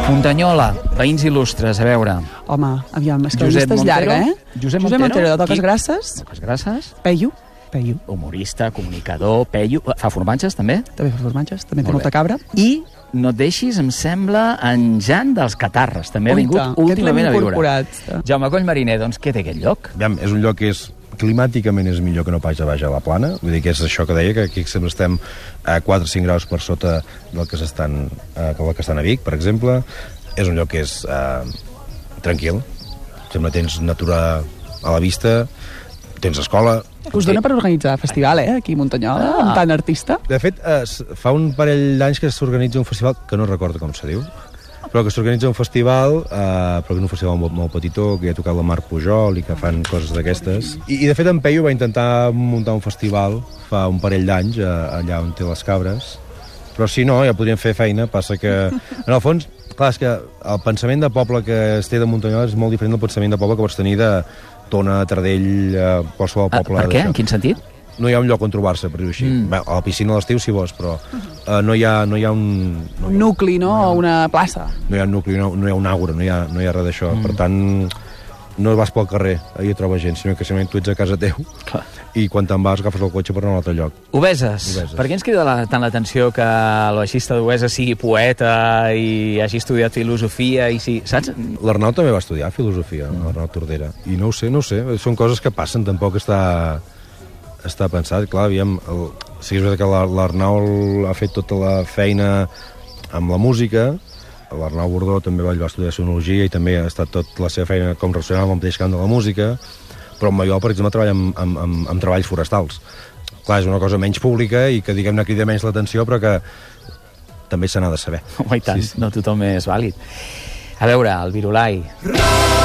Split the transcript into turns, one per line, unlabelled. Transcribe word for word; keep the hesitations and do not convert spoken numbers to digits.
Muntanyola, veïns il·lustres, a veure.
Home, aviam, és que la
Josep
llista és
Montero?
llarga, eh?
Josep
Josep
Montero?
Montero, de Toques
Qui?
Grasses.
Toques Grasses.
Peyu. Peyu.
Humorista, comunicador, Peyu. Fa formatges, també?
També fa formatges, també té
Molt
molta
bé.
cabra.
I no et deixis, em sembla, en Jan dels Catarres. També ha
Oita,
vingut
aquest
últimament a
l'hem
viure.
incorporat.
Jaume Coll Mariner, doncs què té aquest lloc?
Aviam, és un lloc que és climàticament és millor que no pas a baix a la plana, vull dir que és això que deia, que aquí sempre estem a quatre o cinc graus per sota del que estan, eh, que el que estan a Vic, per exemple. És un lloc que és eh, tranquil, sempre tens natura a la vista, tens escola.
Us dona per organitzar festival, eh, aquí a Muntanyola,
Ah.
amb tant artista.
De fet, eh, fa un parell d'anys que s'organitza un festival, que no recordo com se diu, però que s'organitza un festival, eh, però que és un festival molt, molt petitó, que hi ha tocat la Marc Pujol i que fan coses d'aquestes. I, I, de fet, en Peyu va intentar muntar un festival fa un parell d'anys, eh, allà on té les cabres, però si no, ja podríem fer feina, passa que, en el fons, clar, és que el pensament de poble que es té de Muntanyola és molt diferent del pensament de poble que pots tenir de Tona, Tardell, eh, qualsevol
Ah,
poble.
per què?
d'això.
En quin sentit?
No hi ha un lloc on trobar-se, per dir-ho així.
Mm.
Bé, a la piscina a l'estiu, si vols, però uh, no, hi ha, no hi ha un... No hi
Un
ha,
nucli, no? Una plaça.
no hi ha un nucli, no, no hi ha un àgora, no hi ha, no hi ha res d'això. Mm. Per tant, no vas pel carrer, ahir trobes gent, sinó que simplement tu ets a casa teu.
Clar.
I quan te'n vas agafes el cotxe per anar a un altre lloc.
Obeses.
Obeses.
Per què ens crida la, tant l'atenció que el baixista d'Obeses sigui poeta i hagi estudiat filosofia i sí, saps?
L'Arnau també va estudiar filosofia, mm. l'Arnau Tordera. I no ho sé, no ho sé, són coses que passen, tampoc està, està pensat. Clar, aviam, el, sí que és veritat que l'Ar- l'Arnau ha fet tota la feina amb la música, l'Arnau Bordó també va, va estudiar sonologia i també ha estat tota la seva feina com relacionada amb el mateix camp de la música, però en Maiol, per exemple, treballa amb, amb, amb, amb treballs forestals. Clar, és una cosa menys pública i que, diguem-ne, crida menys l'atenció, però que també se n'ha de saber.
Home, i tant,
Sí, sí.
no tothom és vàlid. A veure, el Virolai.